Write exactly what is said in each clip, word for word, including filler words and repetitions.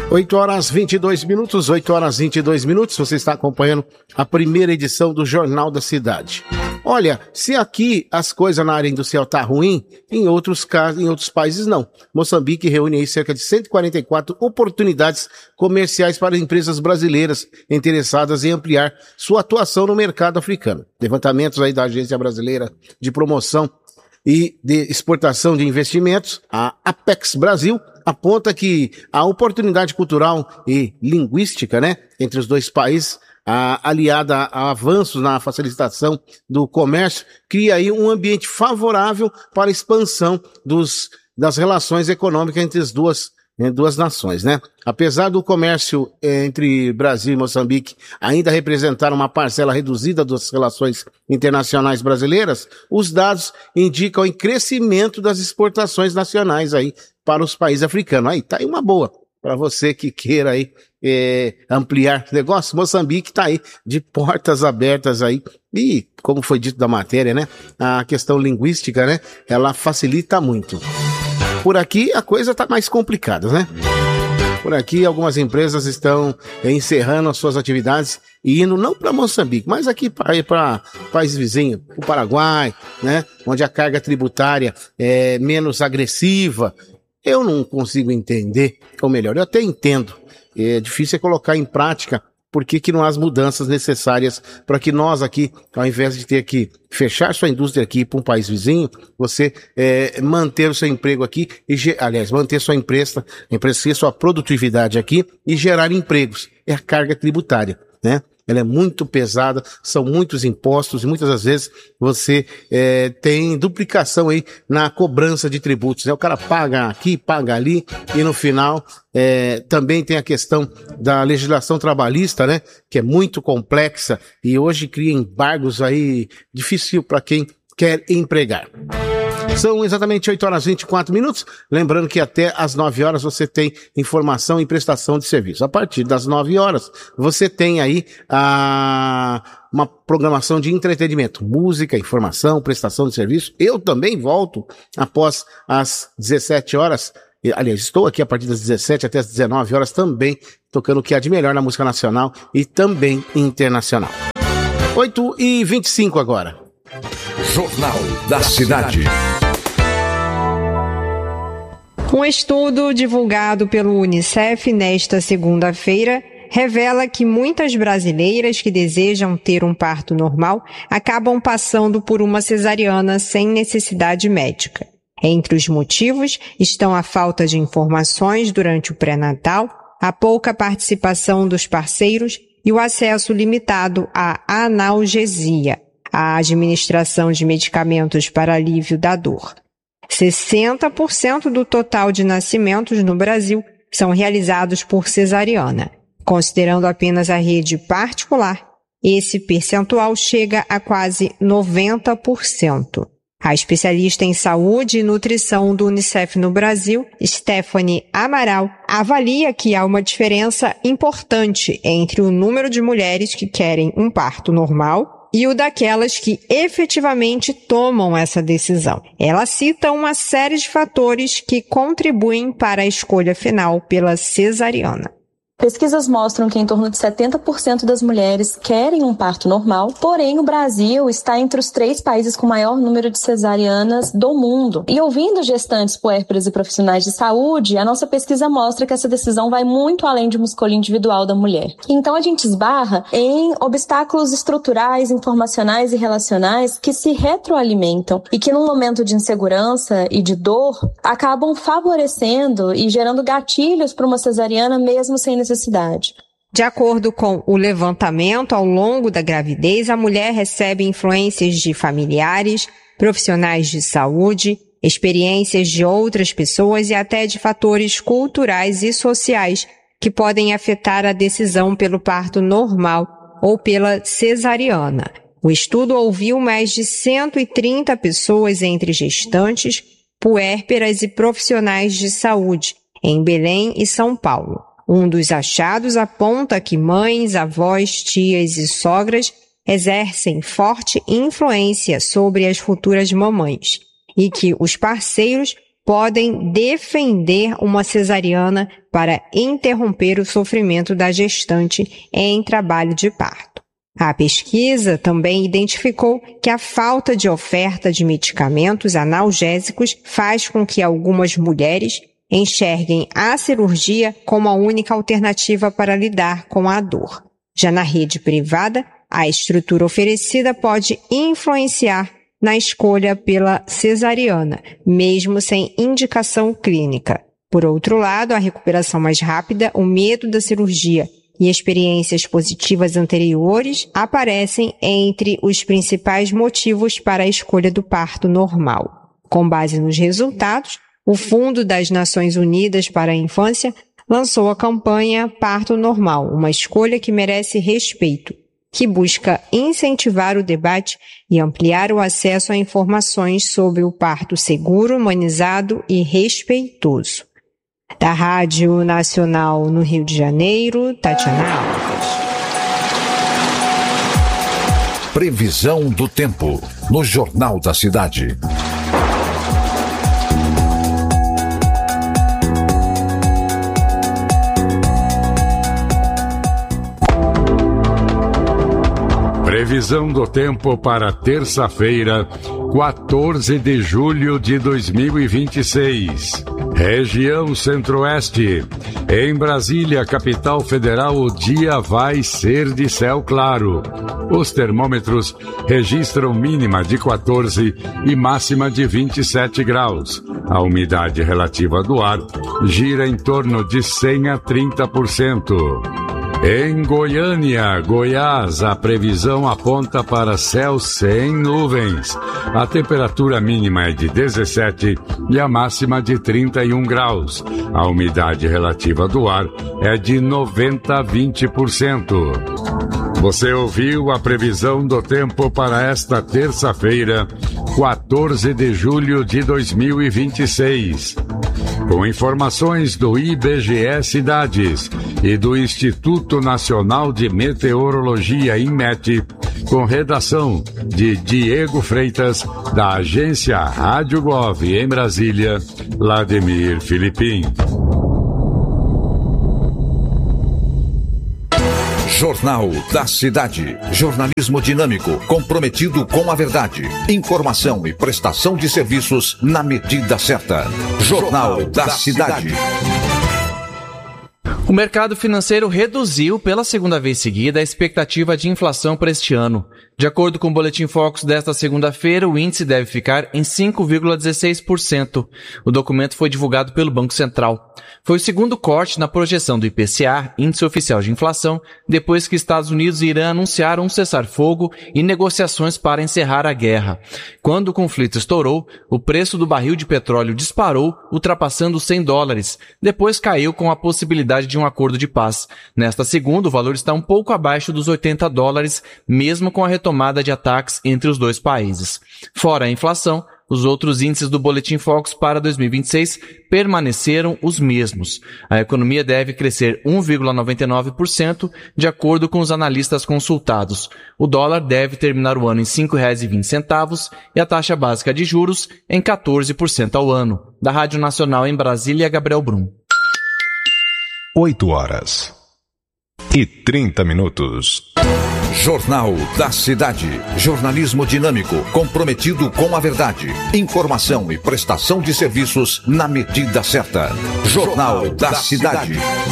oito horas e vinte e dois minutos, oito horas e vinte e dois minutos, você está acompanhando a primeira edição do Jornal da Cidade. Olha, se aqui as coisas na área industrial tá ruim, em outros casos, em outros países não. Moçambique reúne aí cerca de cento e quarenta e quatro oportunidades comerciais para empresas brasileiras interessadas em ampliar sua atuação no mercado africano. Levantamentos aí da Agência Brasileira de Promoção e de Exportação de Investimentos, a Apex Brasil, aponta que a oportunidade cultural e linguística, né, entre os dois países, a, aliada a avanços na facilitação do comércio, cria aí um ambiente favorável para a expansão dos, das relações econômicas entre as duas, entre duas nações, né? Apesar do comércio eh, entre Brasil e Moçambique ainda representar uma parcela reduzida das relações internacionais brasileiras, os dados indicam em crescimento das exportações nacionais aí para os países africanos. Aí tá aí uma boa para você que queira aí é, ampliar negócio. Moçambique tá aí de portas abertas aí e, como foi dito da matéria, né, a questão linguística, né, ela facilita muito. Por aqui a coisa tá mais complicada, né? Por aqui algumas empresas estão é, encerrando as suas atividades e indo não para Moçambique, mas aqui para países vizinhos, o Paraguai, né, onde a carga tributária é menos agressiva. Eu não consigo entender, ou melhor, eu até entendo, é difícil é colocar em prática por que que não há as mudanças necessárias para que nós aqui, ao invés de ter que fechar sua indústria aqui para um país vizinho, você é, manter o seu emprego aqui, e aliás, manter sua empresa, empresa, sua produtividade aqui e gerar empregos. É a carga tributária, né? Ela é muito pesada, são muitos impostos e muitas das vezes você é, tem duplicação aí na cobrança de tributos, né? O cara paga aqui, paga ali e no final é, também tem a questão da legislação trabalhista, né? Que é muito complexa e hoje cria embargos aí difícil para quem quer empregar. São exatamente oito horas e vinte e quatro minutos. Lembrando que até às nove horas você tem informação e prestação de serviço. A partir das nove horas você tem aí a, uma programação de entretenimento. Música, informação, prestação de serviço. Eu também volto após as dezessete horas. Aliás, estou aqui a partir das dezessete até as dezenove horas também tocando o que há de melhor na música nacional e também internacional. oito e vinte e cinco agora. Jornal da Cidade. Um estudo divulgado pelo Unicef nesta segunda-feira revela que muitas brasileiras que desejam ter um parto normal acabam passando por uma cesariana sem necessidade médica. Entre os motivos estão a falta de informações durante o pré-natal, a pouca participação dos parceiros e o acesso limitado à analgesia, a administração de medicamentos para alívio da dor. sessenta por cento do total de nascimentos no Brasil são realizados por cesariana. Considerando apenas a rede particular, esse percentual chega a quase noventa por cento. A especialista em saúde e nutrição do Unicef no Brasil, Stephanie Amaral, avalia que há uma diferença importante entre o número de mulheres que querem um parto normal e o daquelas que efetivamente tomam essa decisão. Ela cita uma série de fatores que contribuem para a escolha final pela cesariana. Pesquisas mostram que em torno de setenta por cento das mulheres querem um parto normal, porém o Brasil está entre os três países com maior número de cesarianas do mundo. E ouvindo gestantes, puérperas e profissionais de saúde, a nossa pesquisa mostra que essa decisão vai muito além de uma escolha individual da mulher. Então a gente esbarra em obstáculos estruturais, informacionais e relacionais que se retroalimentam e que num momento de insegurança e de dor acabam favorecendo e gerando gatilhos para uma cesariana mesmo sem necessidade. necessidade. De acordo com o levantamento, ao longo da gravidez, a mulher recebe influências de familiares, profissionais de saúde, experiências de outras pessoas e até de fatores culturais e sociais que podem afetar a decisão pelo parto normal ou pela cesariana. O estudo ouviu mais de cento e trinta pessoas entre gestantes, puérperas e profissionais de saúde, em Belém e São Paulo. Um dos achados aponta que mães, avós, tias e sogras exercem forte influência sobre as futuras mamães e que os parceiros podem defender uma cesariana para interromper o sofrimento da gestante em trabalho de parto. A pesquisa também identificou que a falta de oferta de medicamentos analgésicos faz com que algumas mulheres enxerguem a cirurgia como a única alternativa para lidar com a dor. Já na rede privada, a estrutura oferecida pode influenciar na escolha pela cesariana, mesmo sem indicação clínica. Por outro lado, a recuperação mais rápida, o medo da cirurgia e experiências positivas anteriores aparecem entre os principais motivos para a escolha do parto normal. Com base nos resultados, o Fundo das Nações Unidas para a Infância lançou a campanha Parto Normal, uma escolha que merece respeito, que busca incentivar o debate e ampliar o acesso a informações sobre o parto seguro, humanizado e respeitoso. Da Rádio Nacional no Rio de Janeiro, Tatiana Alves. Previsão do tempo no Jornal da Cidade. Previsão do tempo para terça-feira, quatorze de julho de dois mil e vinte e seis. Região Centro-Oeste. Em Brasília, capital federal, o dia vai ser de céu claro. Os termômetros registram mínima de quatorze e máxima de vinte e sete graus. A umidade relativa do ar gira em torno de cem a trinta por cento. Em Goiânia, Goiás, a previsão aponta para céu sem nuvens. A temperatura mínima é de dezessete e a máxima de trinta e um graus. A umidade relativa do ar é de noventa a vinte por cento. Você ouviu a previsão do tempo para esta terça-feira, quatorze de julho de dois mil e vinte e seis. Com informações do I B G E Cidades e do Instituto Nacional de Meteorologia, INMET, com redação de Diego Freitas, da agência Rádio Gov em Brasília, Vladimir Filipim. Jornal da Cidade. Jornalismo dinâmico, comprometido com a verdade. Informação e prestação de serviços na medida certa. Jornal da Cidade. O mercado financeiro reduziu pela segunda vez seguida a expectativa de inflação para este ano. De acordo com o Boletim Focus desta segunda-feira, o índice deve ficar em cinco vírgula dezesseis por cento. O documento foi divulgado pelo Banco Central. Foi o segundo corte na projeção do I P C A, Índice Oficial de Inflação, depois que Estados Unidos e Irã anunciaram um cessar-fogo e negociações para encerrar a guerra. Quando o conflito estourou, o preço do barril de petróleo disparou, ultrapassando os cem dólares. Depois caiu com a possibilidade de um acordo de paz. Nesta segunda, o valor está um pouco abaixo dos oitenta dólares, mesmo com a retomada de ataques entre os dois países. Fora a inflação, os outros índices do Boletim Focus para dois mil e vinte e seis permaneceram os mesmos. A economia deve crescer um vírgula noventa e nove por cento, de acordo com os analistas consultados. O dólar deve terminar o ano em cinco reais e vinte centavos e a taxa básica de juros em quatorze por cento ao ano. Da Rádio Nacional em Brasília, Gabriel Brum. oito horas e trinta minutos. Jornal da Cidade. Jornalismo dinâmico, comprometido com a verdade. Informação e prestação de serviços na medida certa. Jornal da Cidade.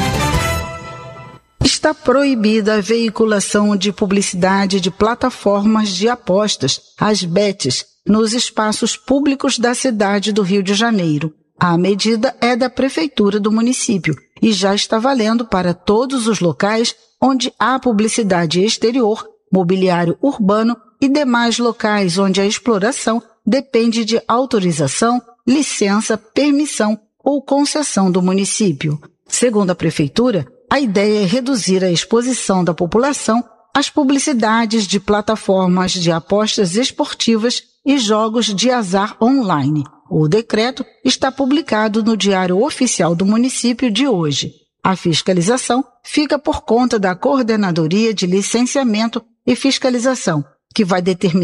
Está proibida a veiculação de publicidade de plataformas de apostas, as bets, nos espaços públicos da cidade do Rio de Janeiro. A medida é da Prefeitura do município e já está valendo para todos os locais onde há publicidade exterior, mobiliário urbano e demais locais onde a exploração depende de autorização, licença, permissão ou concessão do município. Segundo a Prefeitura, a ideia é reduzir a exposição da população às publicidades de plataformas de apostas esportivas e jogos de azar online. O decreto está publicado no Diário Oficial do município de hoje. A fiscalização fica por conta da Coordenadoria de Licenciamento e Fiscalização, que vai determinar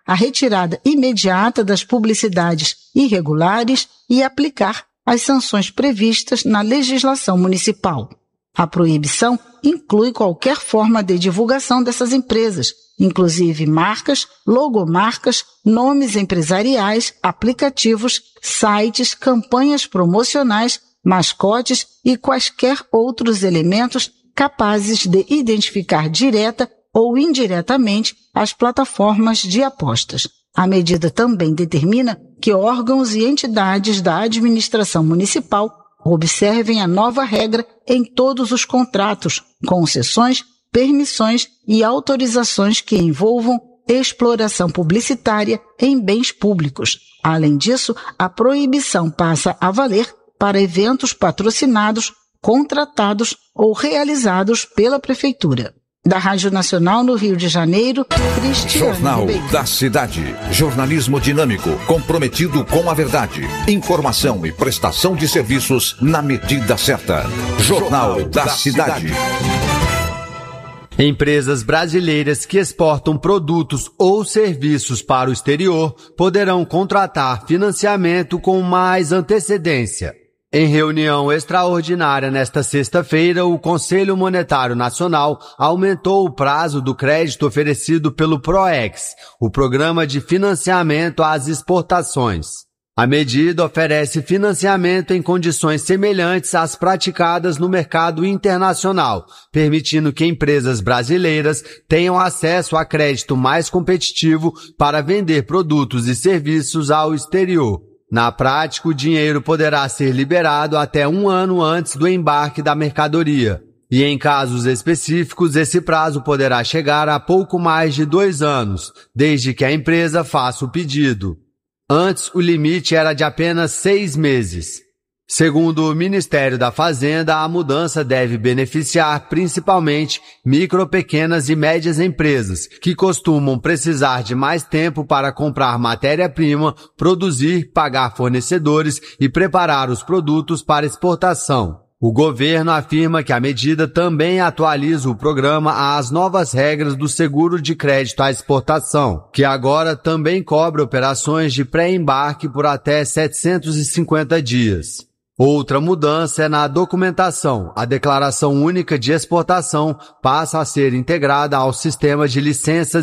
a retirada imediata das publicidades irregulares e aplicar as sanções previstas na legislação municipal. A proibição inclui qualquer forma de divulgação dessas empresas, inclusive marcas, logomarcas, nomes empresariais, aplicativos, sites, campanhas promocionais, mascotes e quaisquer outros elementos capazes de identificar direta ou indiretamente as plataformas de apostas. A medida também determina que órgãos e entidades da administração municipal observem a nova regra em todos os contratos, concessões, permissões e autorizações que envolvam exploração publicitária em bens públicos. Além disso, a proibição passa a valer para eventos patrocinados, contratados ou realizados pela Prefeitura. Da Rádio Nacional no Rio de Janeiro, Cristiane Jornal Ribeiro. da Cidade. Jornalismo dinâmico, comprometido com a verdade. Informação e prestação de serviços na medida certa. Jornal, Jornal da, da Cidade. Cidade. Empresas brasileiras que exportam produtos ou serviços para o exterior poderão contratar financiamento com mais antecedência. Em reunião extraordinária nesta sexta-feira, o Conselho Monetário Nacional aumentou o prazo do crédito oferecido pelo PROEX, o Programa de Financiamento às Exportações. A medida oferece financiamento em condições semelhantes às praticadas no mercado internacional, permitindo que empresas brasileiras tenham acesso a crédito mais competitivo para vender produtos e serviços ao exterior. Na prática, o dinheiro poderá ser liberado até um ano antes do embarque da mercadoria. E em casos específicos, esse prazo poderá chegar a pouco mais de dois anos, desde que a empresa faça o pedido. Antes, o limite era de apenas seis meses. Segundo o Ministério da Fazenda, a mudança deve beneficiar principalmente micro, pequenas e médias empresas, que costumam precisar de mais tempo para comprar matéria-prima, produzir, pagar fornecedores e preparar os produtos para exportação. O governo afirma que a medida também atualiza o programa às novas regras do seguro de crédito à exportação, que agora também cobre operações de pré-embarque por até setecentos e cinquenta dias. Outra mudança é na documentação. A Declaração Única de Exportação passa a ser integrada ao sistema de licenças